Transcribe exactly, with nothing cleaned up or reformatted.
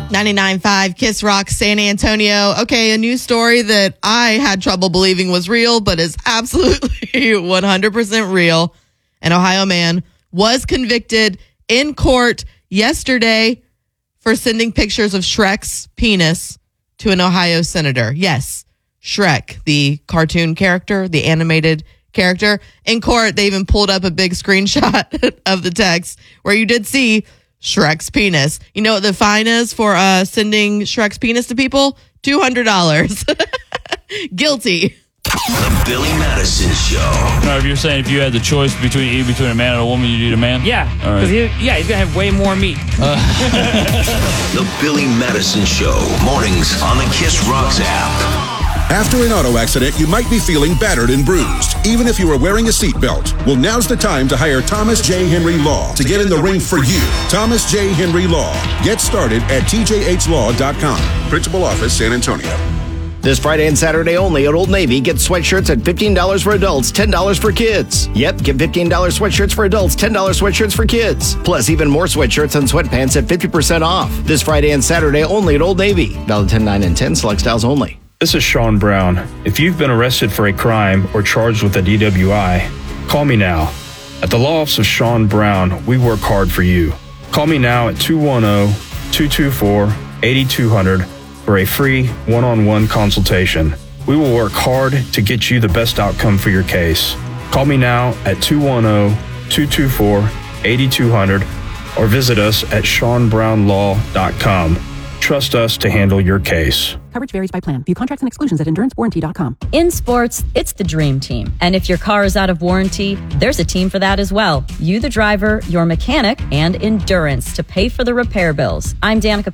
ninety-nine point five Kiss Rock San Antonio. Okay, a news story that I had trouble believing was real, but is absolutely one hundred percent real. An Ohio man was convicted in court yesterday for sending pictures of Shrek's penis to an Ohio senator. Yes, Shrek, the cartoon character, the animated character. In court, they even pulled up a big screenshot of the text where you did see Shrek's penis. You know what the fine is for uh, sending Shrek's penis to people? two hundred dollars. Guilty. The Billy Madison Show. No, if you're saying if you had the choice between eating between a man and a woman, you'd eat a man? Yeah. All right. He, yeah, he's going to have way more meat. Uh. The Billy Madison Show. Mornings on the Kiss Rocks app. After an auto accident, you might be feeling battered and bruised, even if you are wearing a seatbelt. Well, now's the time to hire Thomas J. Henry Law to get in the ring for you. Thomas J. Henry Law. Get started at T J H law dot com. Principal Office, San Antonio. This Friday and Saturday only at Old Navy, get sweatshirts at fifteen dollars for adults, ten dollars for kids. Yep, get fifteen dollars sweatshirts for adults, ten dollars sweatshirts for kids. Plus, even more sweatshirts and sweatpants at fifty percent off. This Friday and Saturday only at Old Navy. Valid ten nine and ten, select styles only. This is Sean Brown. If you've been arrested for a crime or charged with a D W I, call me now. At the Law Office of Sean Brown, we work hard for you. Call me now at two one zero, two two four, eight two zero zero for a free one-on-one consultation. We will work hard to get you the best outcome for your case. Call me now at two one zero, two two four, eight two zero zero or visit us at sean brown law dot com. Trust us to handle your case. Coverage varies by plan. View contracts and exclusions at endurance warranty dot com. In sports, it's the dream team. And if your car is out of warranty, there's a team for that as well. You, the driver, your mechanic, and Endurance to pay for the repair bills. I'm Danica